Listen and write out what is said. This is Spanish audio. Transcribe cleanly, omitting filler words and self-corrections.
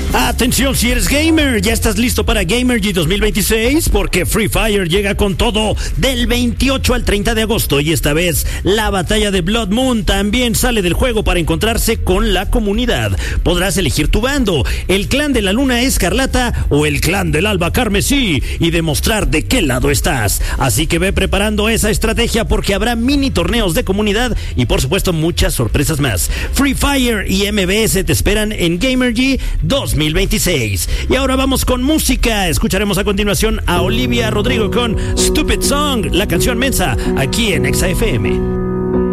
Atención si eres gamer, ¿ya estás listo para Gamergy 2026? Porque Free Fire llega con todo del 28 al 30 de agosto y esta vez la batalla de Blood Moon también sale del juego para encontrarse con la comunidad. Podrás elegir tu bando, el clan de la Luna Escarlata o el clan del Alba Carmesí y demostrar de qué lado estás. Así que ve preparando esa estrategia porque habrá mini torneos de comunidad y por supuesto muchas sorpresas más. Free Fire y MBS te esperan en Gamergy 2026. Y ahora vamos con música. Escucharemos a continuación a Olivia Rodrigo con Stupid Song, la canción Mensa, aquí en Exa FM.